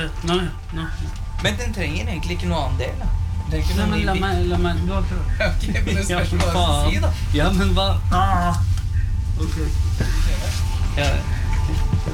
Nå. Men den trenger egentlig ikke noe annen del da. Nei, men la meg du har prøvd. Ok, men det spørs hva jeg skal si da. Ja, men hva? Ok. Ja,